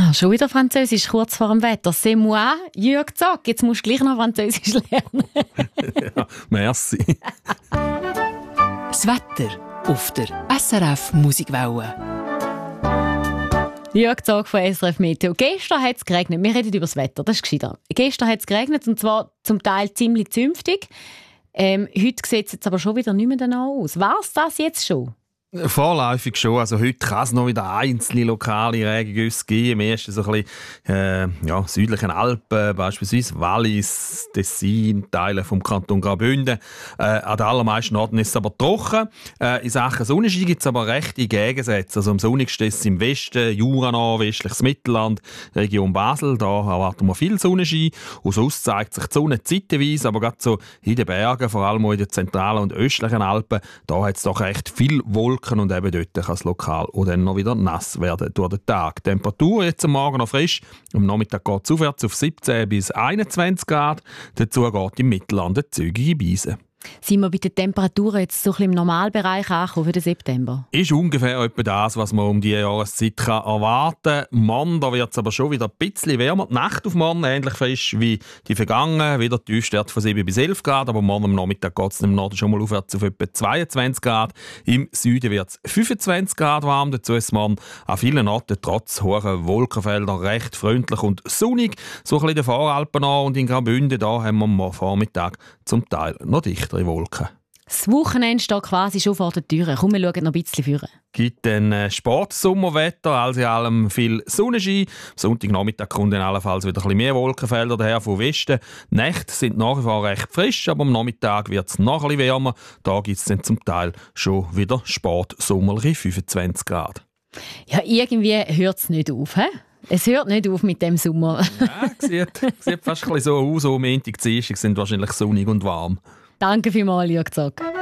Schon wieder Französisch, kurz vor dem Wetter. C'est moi, Jürg Zock. Jetzt musst du gleich noch Französisch lernen. Ja, merci. Das Wetter auf der SRF Musikwelle. Jürg Zock von SRF Meteo. Gestern hat es geregnet. Wir reden über das Wetter, das ist gescheiter. Gestern hat es geregnet und zwar zum Teil ziemlich zünftig. Heute sieht es jetzt aber schon wieder nicht mehr danach aus. War es das jetzt schon? Vorläufig schon. Also heute kann es noch wieder einzelne lokale Regengüsse geben. Im ersten so ein bisschen südlichen Alpen, beispielsweise Wallis, Tessin, Teile vom Kanton Graubünden. An den allermeisten Orten ist es aber trocken. In Sachen Sonnenschein gibt es aber rechte Gegensätze. Also am sonnigsten ist es im Westen, Jura, westliches Mittelland, Region Basel. Da erwarten wir viel Sonnenschein. Und sonst zeigt sich die Sonne zeitweise, aber gerade so in den Bergen, vor allem auch in den zentralen und östlichen Alpen, da hat es doch recht viel Wolken und eben dort kann es lokal auch dann noch wieder nass werden durch den Tag. Die Temperatur jetzt am Morgen noch frisch. Am Nachmittag geht es aufwärts auf 17 bis 21 Grad. Dazu geht im Mittelland eine zügige Beise. Sind wir bei den Temperaturen jetzt so ein bisschen im Normalbereich angekommen für den September? Ist ungefähr etwa das, was man um diese Jahreszeit erwarten kann. Morgen wird es aber schon wieder ein bisschen wärmer. Die Nacht auf morgen ähnlich frisch wie die vergangene. Wieder Tiefstwerte von 7 bis 11 Grad. Aber morgen am Nachmittag geht es im Norden schon mal aufwärts auf etwa 22 Grad. Im Süden wird es 25 Grad warm. Dazu ist es morgen an vielen Orten trotz hoher Wolkenfelder recht freundlich und sonnig. So ein bisschen in den Voralpen und in Graubünden da haben wir am Vormittag zum Teil noch dichtere Wolken. Das Wochenende steht quasi schon vor der Tür. Komm, wir schauen noch ein bisschen vor. Gibt dann Sportsommerwetter, also in allem viel Sonnenschein. Am Sonntagnachmittag kommen dann allenfalls wieder ein bisschen mehr Wolkenfelder daher von Westen. Die Nächte sind nach wie vor recht frisch, aber am Nachmittag wird es noch ein bisschen wärmer. Da gibt es dann zum Teil schon wieder sportsommerliche 25 Grad. Ja, irgendwie hört es nicht auf, he? Es hört nicht auf mit dem Sommer. Ja, sieht fast ein bisschen so aus. Am Montag, Dienstag sind wahrscheinlich sonnig und warm. Danke vielmals, Jürg Zock.